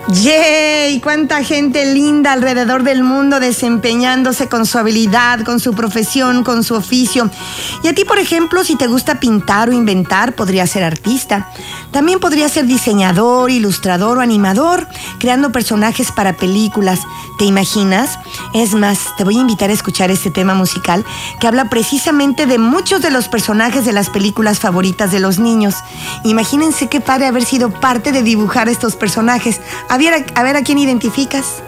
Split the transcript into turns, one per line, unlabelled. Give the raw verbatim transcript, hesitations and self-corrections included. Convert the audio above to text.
¡Yay! ¡Cuánta gente linda alrededor del mundo desempeñándose con su habilidad, con su profesión, con su oficio! Y a ti, por ejemplo, si te gusta pintar o inventar, podrías ser artista. También podrías ser diseñador, ilustrador o animador, creando personajes para películas. ¿Te imaginas? Es más, te voy a invitar a escuchar este tema musical que habla precisamente de muchos de los personajes de las películas favoritas de los niños. Imagínense qué padre haber sido parte de dibujar estos personajes. A ver, a ver a quién identificas.